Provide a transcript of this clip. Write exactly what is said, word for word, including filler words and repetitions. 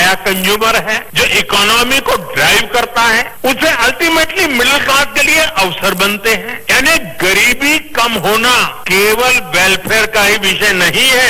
नया कंज्यूमर है, जो इकोनॉमी को ड्राइव करता है, उसे अल्टीमेटली मिडिल क्लास के लिए अवसर बनते हैं। यानी गरीबी कम होना केवल वेलफेयर का ही विषय नहीं है,